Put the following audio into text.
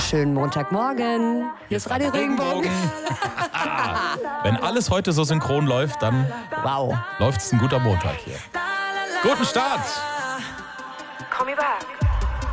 schönen Montagmorgen. Hier ist Radio Regenbogen. Wenn alles heute so synchron läuft, dann läuft es ein guter Montag hier. Guten Start! Call me back.